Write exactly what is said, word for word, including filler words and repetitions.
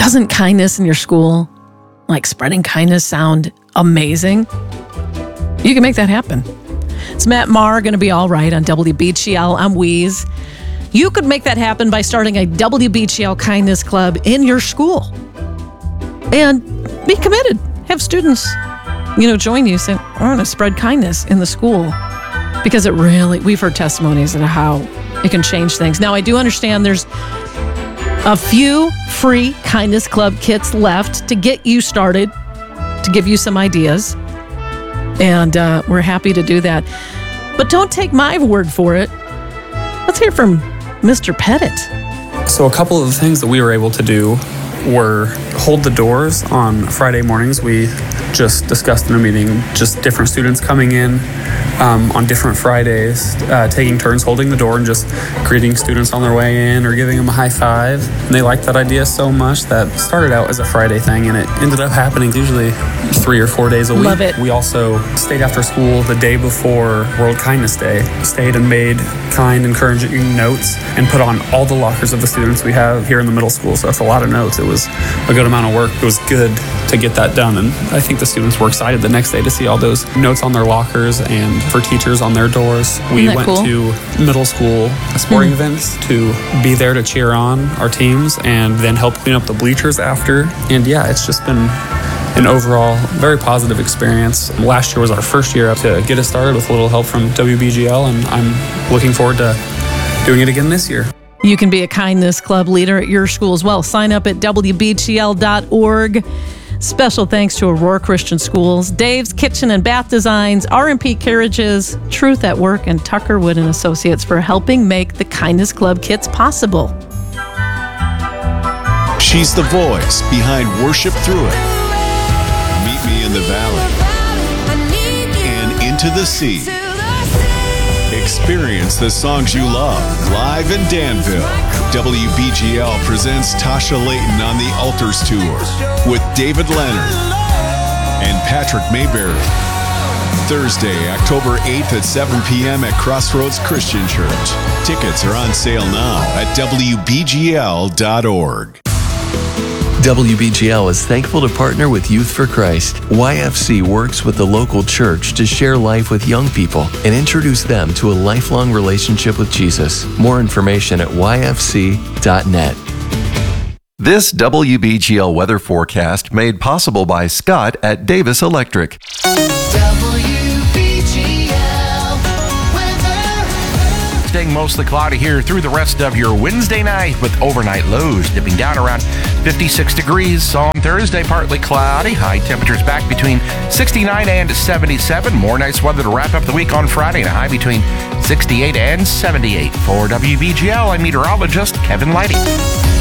Doesn't kindness in your school, like spreading kindness, sound amazing? You can make that happen. It's Matt Maher, going to be all right on W B G L. I'm Wheeze. You could make that happen by starting a W B G L Kindness Club in your school. And be committed. Have students, you know, join you, say, I want to spread kindness in the school. Because it really, we've heard testimonies of how it can change things. Now, I do understand there's a few free Kindness Club kits left to get you started, to give you some ideas. And uh, we're happy to do that. But don't take my word for it. Let's hear from Mister Pettit. So a couple of the things that we were able to do were hold the doors on Friday mornings. We just discussed in a meeting just different students coming in um, on different Fridays, uh, taking turns holding the door and just greeting students on their way in or giving them a high five. And they liked that idea so much that started out as a Friday thing, and it ended up happening usually three or four days a week. Love it. We also stayed after school the day before World Kindness Day, stayed and made kind, encouraging notes and put on all the lockers of the students we have here in the middle school. So that's a lot of notes. It was a good amount of work. It was good to get that done, and I think the students were excited the next day to see all those notes on their lockers and for teachers on their doors. We went cool? to middle school sporting mm-hmm. events to be there to cheer on our teams and then help clean up the bleachers after. And yeah, it's just been an overall very positive experience. Last year was our first year to get us started with a little help from W B G L, and I'm looking forward to doing it again this year. You can be a Kindness Club leader at your school as well. Sign up at W B G L dot org. Special thanks to Aurora Christian Schools, Dave's Kitchen and Bath Designs, R and P Carriages, Truth at Work, and Tucker Wood and Associates for helping make the Kindness Club kits possible. She's the voice behind Worship Through It, Meet Me in the Valley, and Into the Sea. Experience the songs you love live in Danville. W B G L presents Tasha Layton on the Altars Tour with David Leonard and Patrick Mayberry. Thursday, October eighth at seven p.m. at Crossroads Christian Church. Tickets are on sale now at W B G L dot org. W B G L is thankful to partner with Youth for Christ. Y F C works with the local church to share life with young people and introduce them to a lifelong relationship with Jesus. More information at Y F C dot net. This W B G L weather forecast made possible by Scott at Davis Electric. Staying mostly cloudy here through the rest of your Wednesday night with overnight lows dipping down around fifty-six degrees. On Thursday, partly cloudy. High temperatures back between sixty-nine and seventy-seven. More nice weather to wrap up the week on Friday and a high between sixty-eight and seventy-eight. For W B G L, I'm meteorologist Kevin Lighty.